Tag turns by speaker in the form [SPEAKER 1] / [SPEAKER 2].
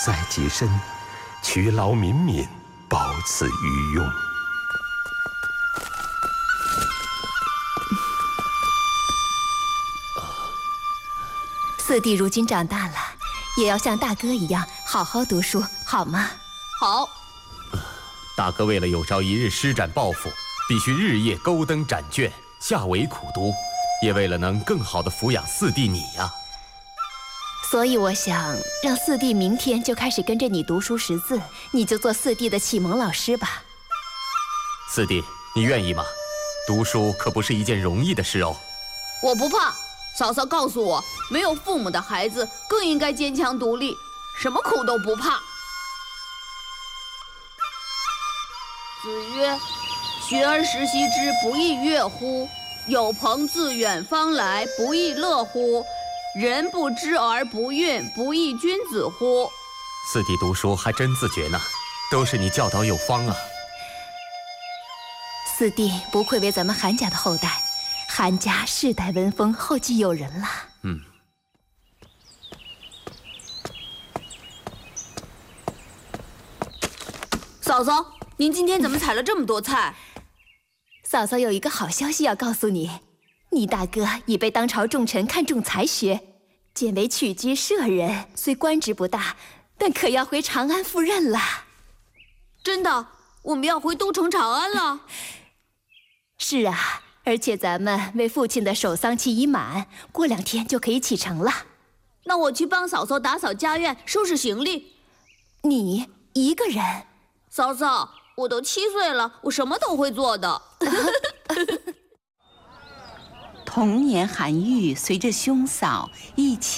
[SPEAKER 1] 哉己身，劬劳敏敏，保此余用。
[SPEAKER 2] 四弟如今长大了，也要像大哥一样好好读书，好吗？
[SPEAKER 3] 好。
[SPEAKER 4] 大哥为了有朝一日施展抱负，必须日夜勾灯展卷，下围苦读，也为了能更好地抚养四弟你呀。
[SPEAKER 2] 所以我想让四弟明天就开始跟着你读书识字，你就做四弟的启蒙老师吧。
[SPEAKER 4] 四弟，你愿意吗？读书可不是一件容易的事哦。
[SPEAKER 3] 我不怕。嫂嫂告诉我，没有父母的孩子更应该坚强独立，什么苦都不怕。子曰：“学而时习之，不亦说乎？有朋自远方来，不亦乐乎？人不知而不愠，不亦君子乎？”
[SPEAKER 4] 四弟读书还真自觉呢，都是你教导有方啊。
[SPEAKER 2] 四弟不愧为咱们韩家的后代。韩家世代闻风，后继有人了。
[SPEAKER 3] 嫂嫂，您今天怎么采了这么多菜？
[SPEAKER 2] 嫂嫂有一个好消息要告诉你，你大哥已被当朝重臣看重才学，荐为曲居舍人，虽官职不大，但可要回长安赴任了。
[SPEAKER 3] 真的？我们要回都城长安了？
[SPEAKER 2] 是啊。而且咱们为父亲的守丧期已满，过2天就可以启程了。
[SPEAKER 3] 那我去帮嫂嫂打扫家院，收拾行李。
[SPEAKER 2] 你一个人？
[SPEAKER 3] 嫂嫂，我都7岁了，我什么都会做的。
[SPEAKER 5] 童年韩愈随着兄嫂一起